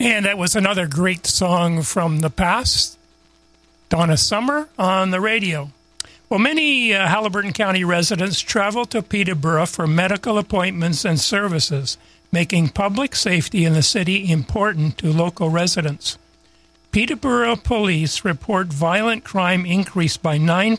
And that was another great song from the past, Donna Summer on the radio. Well, many Haliburton County residents travel to Peterborough for medical appointments and services, making public safety in the city important to local residents. Peterborough police report violent crime increased by 9%